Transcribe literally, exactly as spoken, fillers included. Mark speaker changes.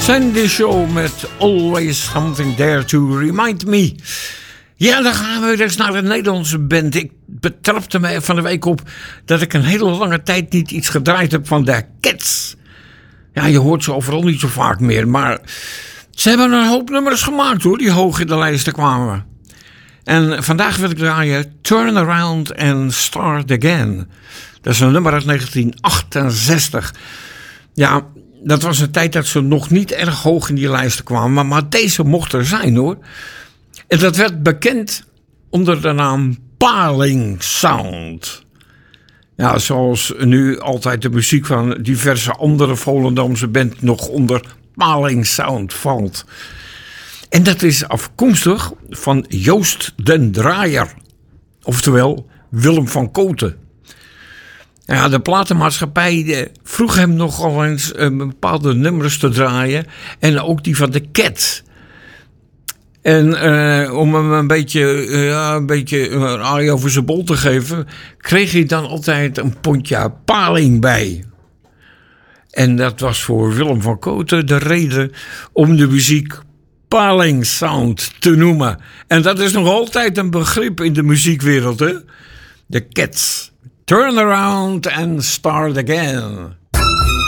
Speaker 1: Sandy Shaw met Always Something There to Remind Me. Ja, dan gaan we dus naar een Nederlandse band. Ik betrapte me van de week op dat ik een hele lange tijd niet iets gedraaid heb van de Cats. Ja, je hoort ze overal niet zo vaak meer, maar ze hebben een hoop nummers gemaakt hoor, die hoog in de lijsten kwamen. En vandaag wil ik draaien Turn Around and Start Again. Dat is een nummer uit negentien achtenzestig. Ja, dat was een tijd dat ze nog niet erg hoog in die lijsten kwamen, maar, maar deze mocht er zijn hoor. En dat werd bekend onder de naam Paling Sound. Ja, zoals nu altijd de muziek van diverse andere Volendamse band nog onder Paling Sound valt. En dat is afkomstig van Joost den Draaier. Oftewel Willem van Koten. Ja, de platenmaatschappij vroeg hem nogal eens een bepaalde nummers te draaien. En ook die van de Cats. En uh, om hem een beetje, uh, ja, een beetje een aai over zijn bol te geven, kreeg hij dan altijd een pondje paling bij. En dat was voor Willem van Koten de reden om de muziek Paling Sound te noemen. En dat is nog altijd een begrip in de muziekwereld, hè? De Cats. Turn around and start again.